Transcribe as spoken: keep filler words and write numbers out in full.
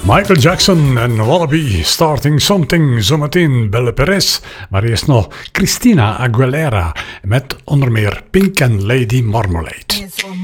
Michael Jackson en Wallaby, Starting Something, zometeen Belle Perez. Maar eerst nog Christina Aguilera met onder meer Pink and Lady Marmalade.